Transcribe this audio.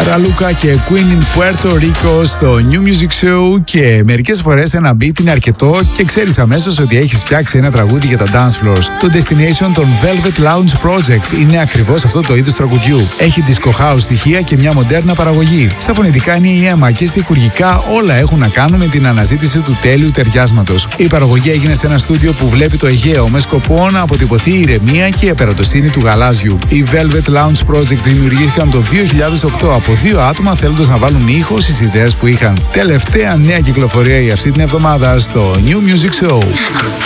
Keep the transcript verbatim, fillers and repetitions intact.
Ραλούκα και Queen in Puerto Rico στο New Music Show. Και μερικές φορές ένα beat είναι αρκετό και ξέρεις αμέσως ότι έχεις φτιάξει ένα τραγούδι για τα dance floors. Το Destination των Velvet Lounge Project είναι ακριβώς αυτό το είδος τραγουδιού. Έχει disco house στοιχεία και μια μοντέρνα παραγωγή. Στα φωνητικά είναι η αίμα και στιχουργικά όλα έχουν να κάνουν με την αναζήτηση του τέλειου ταιριάσματος. Η παραγωγή έγινε σε ένα στούντιο που βλέπει το Αιγαίο με σκοπό να αποτυπωθεί η ηρεμία και η απερατοσύνη του γαλάζιου. Οι Velvet Lounge Project δημιουργήθηκαν το δύο χιλιάδες οκτώ από δύο άτομα θέλοντας να βάλουν ήχο στις ιδέες που είχαν. Τελευταία νέα κυκλοφορία για αυτή την εβδομάδα στο New Music Show.